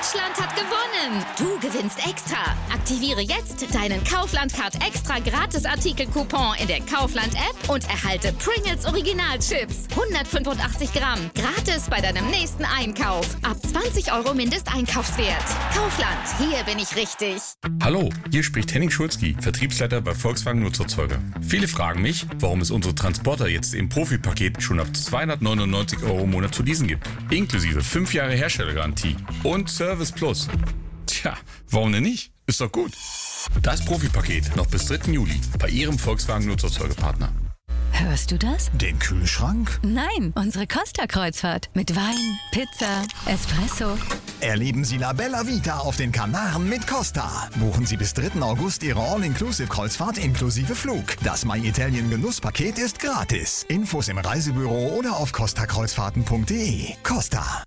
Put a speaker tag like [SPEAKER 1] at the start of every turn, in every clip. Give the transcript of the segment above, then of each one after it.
[SPEAKER 1] Deutschland hat gewonnen. Du gewinnst extra. Aktiviere jetzt deinen Kaufland-Card extra Gratis-Artikel-Coupon in der Kaufland-App und erhalte Pringles Original-Chips. 185 Gramm. Gratis bei deinem nächsten Einkauf. Ab 20 € Mindesteinkaufswert. Kaufland, hier bin ich richtig.
[SPEAKER 2] Hallo, hier spricht Henning Schulzki, Vertriebsleiter bei Volkswagen Nutzerzeuger. Viele fragen mich, warum es unsere Transporter jetzt im Profi-Paket schon ab 299 € im Monat zu leasen gibt. Inklusive 5 Jahre Herstellergarantie und Service Plus. Tja, warum denn nicht? Ist doch gut. Das Profi-Paket noch bis 3. Juli bei Ihrem Volkswagen Nutzerzeugerpartner.
[SPEAKER 3] Hörst du das?
[SPEAKER 4] Den Kühlschrank?
[SPEAKER 3] Nein, unsere Costa-Kreuzfahrt. Mit Wein, Pizza, Espresso.
[SPEAKER 4] Erleben Sie La Bella Vita auf den Kanaren mit Costa. Buchen Sie bis 3. August Ihre All-Inclusive-Kreuzfahrt inklusive Flug. Das My Italien Genusspaket ist gratis. Infos im Reisebüro oder auf costakreuzfahrten.de. Costa.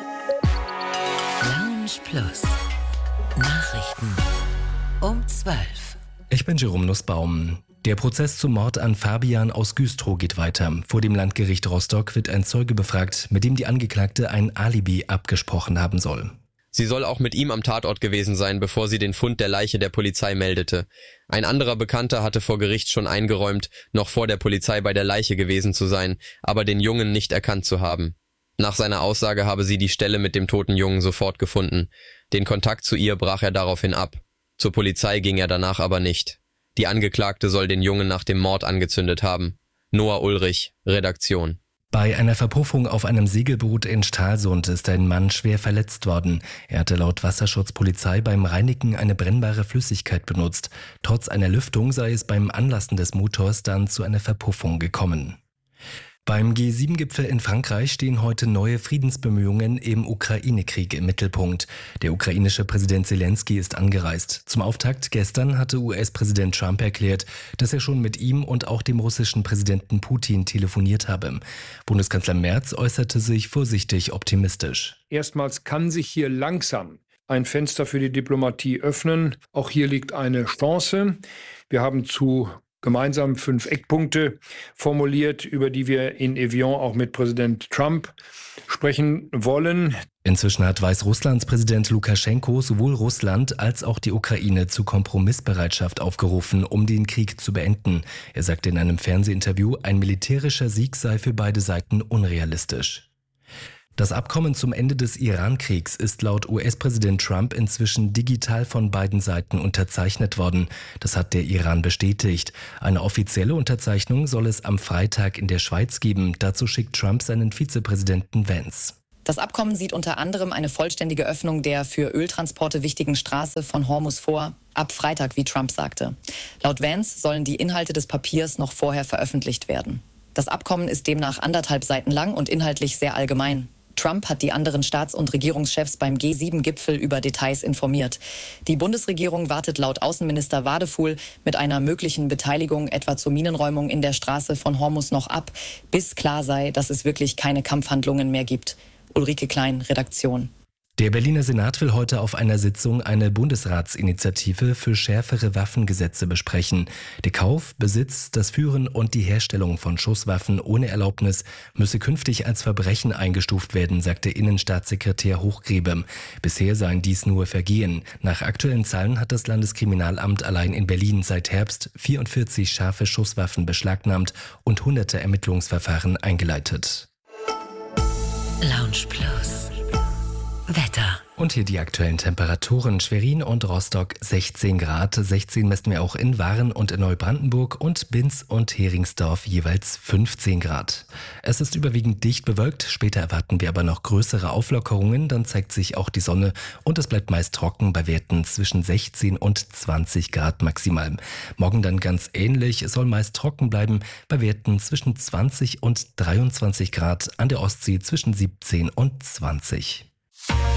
[SPEAKER 5] Lounge Plus. Nachrichten um 12.
[SPEAKER 6] Ich bin Jerome Nussbaum. Der Prozess zum Mord an Fabian aus Güstrow geht weiter. Vor dem Landgericht Rostock wird ein Zeuge befragt, mit dem die Angeklagte ein Alibi abgesprochen haben soll.
[SPEAKER 7] Sie soll auch mit ihm am Tatort gewesen sein, bevor sie den Fund der Leiche der Polizei meldete. Ein anderer Bekannter hatte vor Gericht schon eingeräumt, noch vor der Polizei bei der Leiche gewesen zu sein, aber den Jungen nicht erkannt zu haben. Nach seiner Aussage habe sie die Stelle mit dem toten Jungen sofort gefunden. Den Kontakt zu ihr brach er daraufhin ab. Zur Polizei ging er danach aber nicht. Die Angeklagte soll den Jungen nach dem Mord angezündet haben. Noah Ulrich, Redaktion.
[SPEAKER 6] Bei einer Verpuffung auf einem Segelboot in Stralsund ist ein Mann schwer verletzt worden. Er hatte laut Wasserschutzpolizei beim Reinigen eine brennbare Flüssigkeit benutzt. Trotz einer Lüftung sei es beim Anlassen des Motors dann zu einer Verpuffung gekommen. Beim G7-Gipfel in Frankreich stehen heute neue Friedensbemühungen im Ukraine-Krieg im Mittelpunkt. Der ukrainische Präsident Zelensky ist angereist. Zum Auftakt gestern hatte US-Präsident Trump erklärt, dass er schon mit ihm und auch dem russischen Präsidenten Putin telefoniert habe. Bundeskanzler Merz äußerte sich vorsichtig optimistisch.
[SPEAKER 8] Erstmals kann sich hier langsam ein Fenster für die Diplomatie öffnen. Auch hier liegt eine Chance. Wir haben gemeinsam 5 Eckpunkte formuliert, über die wir in Evian auch mit Präsident Trump sprechen wollen.
[SPEAKER 6] Inzwischen hat Weißrusslands Präsident Lukaschenko sowohl Russland als auch die Ukraine zu Kompromissbereitschaft aufgerufen, um den Krieg zu beenden. Er sagte in einem Fernsehinterview, ein militärischer Sieg sei für beide Seiten unrealistisch. Das Abkommen zum Ende des Iran-Kriegs ist laut US-Präsident Trump inzwischen digital von beiden Seiten unterzeichnet worden. Das hat der Iran bestätigt. Eine offizielle Unterzeichnung soll es am Freitag in der Schweiz geben. Dazu schickt Trump seinen Vizepräsidenten Vance.
[SPEAKER 9] Das Abkommen sieht unter anderem eine vollständige Öffnung der für Öltransporte wichtigen Straße von Hormuz vor, ab Freitag, wie Trump sagte. Laut Vance sollen die Inhalte des Papiers noch vorher veröffentlicht werden. Das Abkommen ist demnach 1,5 Seiten lang und inhaltlich sehr allgemein. Trump hat die anderen Staats- und Regierungschefs beim G7-Gipfel über Details informiert. Die Bundesregierung wartet laut Außenminister Wadefuhl mit einer möglichen Beteiligung etwa zur Minenräumung in der Straße von Hormuz noch ab, bis klar sei, dass es wirklich keine Kampfhandlungen mehr gibt. Ulrike Klein, Redaktion.
[SPEAKER 6] Der Berliner Senat will heute auf einer Sitzung eine Bundesratsinitiative für schärfere Waffengesetze besprechen. Der Kauf, Besitz, das Führen und die Herstellung von Schusswaffen ohne Erlaubnis müsse künftig als Verbrechen eingestuft werden, sagte Innenstaatssekretär Hochgrebe. Bisher seien dies nur Vergehen. Nach aktuellen Zahlen hat das Landeskriminalamt allein in Berlin seit Herbst 44 scharfe Schusswaffen beschlagnahmt und hunderte Ermittlungsverfahren eingeleitet.
[SPEAKER 5] Lounge Plus. Wetter.
[SPEAKER 6] Und hier die aktuellen Temperaturen. Schwerin und Rostock 16 Grad. 16 messen wir auch in Waren und in Neubrandenburg und Binz und Heringsdorf jeweils 15 Grad. Es ist überwiegend dicht bewölkt. Später erwarten wir aber noch größere Auflockerungen. Dann zeigt sich auch die Sonne und es bleibt meist trocken bei Werten zwischen 16 und 20 Grad maximal. Morgen dann ganz ähnlich. Es soll meist trocken bleiben bei Werten zwischen 20 und 23 Grad. An der Ostsee zwischen 17 und 20.